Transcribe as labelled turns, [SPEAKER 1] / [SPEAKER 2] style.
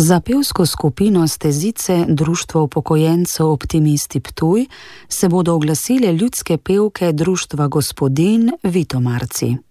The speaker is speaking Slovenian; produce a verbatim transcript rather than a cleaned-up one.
[SPEAKER 1] Za pevsko skupino Stezice Društva upokojencev Optimisti Ptuj se bodo oglasile ljudske pevke Društva Gospodinj Vitomarci.